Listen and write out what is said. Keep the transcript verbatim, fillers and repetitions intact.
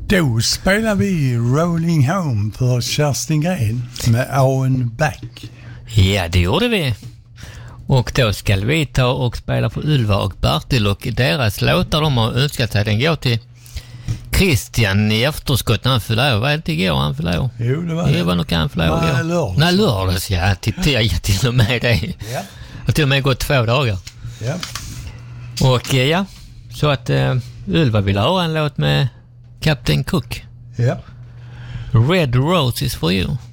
Då spelar vi Rolling Home för Kerstin Gren med Owen Back. Ja, det gjorde vi. Och då ska vi ta och spela för Ylva och Bertil och deras låtar. De har önskat sig den går till Christian i efterskott när han fyllde år. Var det inte igår han fyllde år? Jo, det var det. Det var nog han fyllde år. Nej, lördags. Nej, lördags, ja. Till, till, till och med det. Ja. Och till och med gått två dagar. Ja. Och ja, så att uh, Ylva vill ha en låt med Captain Cook. Ja. Red Roses for you.